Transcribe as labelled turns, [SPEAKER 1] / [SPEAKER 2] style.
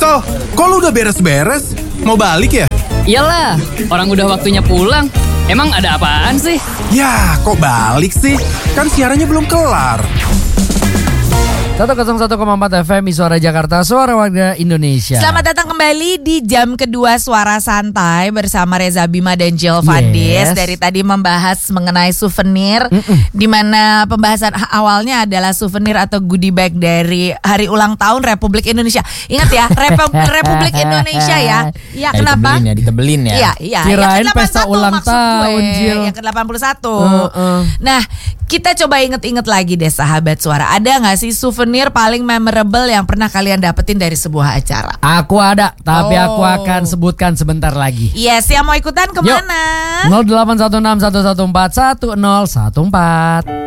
[SPEAKER 1] Sal, kok lu udah beres-beres? Mau balik ya?
[SPEAKER 2] Iyalah, orang udah waktunya pulang. Emang ada apaan sih?
[SPEAKER 1] Ya, kok balik sih? Kan siarannya belum kelar.
[SPEAKER 3] 101,4 FM Suara Jakarta, suara warga Indonesia.
[SPEAKER 4] Selamat datang kembali di jam kedua Suara Santai bersama Reza Bima dan Jill Fadis. Dari tadi membahas mengenai souvenir, di mana pembahasan awalnya adalah souvenir atau goodie bag dari hari ulang tahun Republik Indonesia. Ingat ya, Republik Indonesia ya. Iya, kenapa?
[SPEAKER 5] Ditebelin ya.
[SPEAKER 4] Iya.
[SPEAKER 3] Kirain
[SPEAKER 4] Yang
[SPEAKER 3] pesta ulang tahun, Jill.
[SPEAKER 4] Yang ke-81. Nah, kita coba inget-inget lagi deh sahabat suara. Ada gak sih souvenir paling memorable yang pernah kalian dapetin dari sebuah acara?
[SPEAKER 3] Aku ada, tapi aku akan sebutkan sebentar lagi.
[SPEAKER 4] Yes, yang mau ikutan kemana?
[SPEAKER 3] 0816 114 1014.